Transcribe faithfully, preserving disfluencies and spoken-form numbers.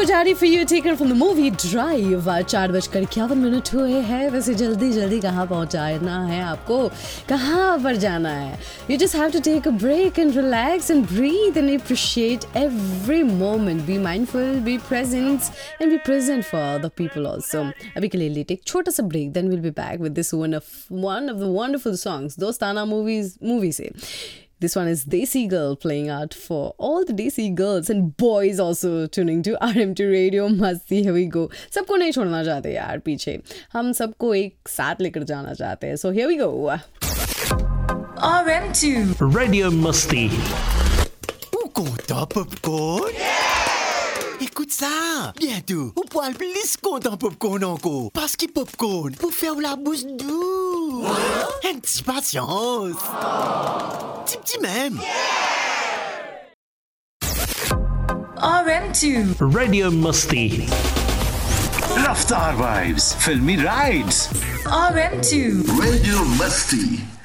Daddy for you, taken from the movie Drive. चार बजकर इक्यावन मिनट हुए हैं. वैसे जल्दी जल्दी कहाँ पहुँचाना है आपको, कहाँ पर जाना है? You just have to take a break and relax and breathe and appreciate every moment. Be mindful, be present and be present for other people also. अभी के लिए लेते एक छोटा सा break, then we'll be back with this one of one of the wonderful songs दोस्ताना movies movie से. This one is Desi Girl, playing out for all the Desi girls and boys also tuning to R M T Radio Masti. Here we go. सबको नहीं छोड़ना चाहते यार पीछे, हम सबको एक साथ लेकर जाना चाहते हैं. So here we go. R M two Radio Masti. Content popcorn? Écoute ça! Bientôt, on pourra plus content popcorn encore. Parce que popcorn, pour faire la bouche douce. Un petit patience. Petit petit même. R M two Radio Masti. Raftar vibes, filmy rides. R M two Radio Masti.